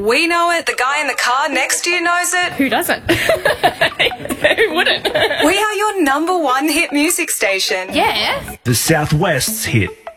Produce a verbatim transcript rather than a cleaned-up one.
We know it. The guy in the car next to you knows it. Who doesn't? Who wouldn't? We are your number one hit music station. Yeah. The Southwest's hit